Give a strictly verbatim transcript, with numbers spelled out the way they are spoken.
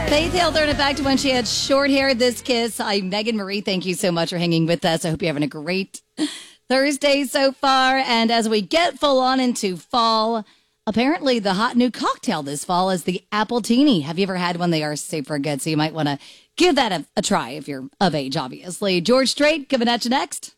Faith Hill turned it back to when she had short hair. This kiss. I'm Megan Marie. Thank you so much for hanging with us. I hope you're having a great Thursday so far. And as we get full on into fall, apparently the hot new cocktail this fall is the Appletini. Have you ever had one? They are super good. So you might want to give that a, a try if you're of age, obviously. George Strait coming at you next.